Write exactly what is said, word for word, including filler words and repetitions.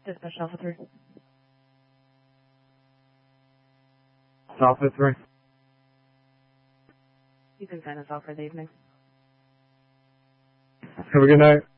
Dispatch Alpha three. Alpha three. You can sign us off for the evening. Have a good night.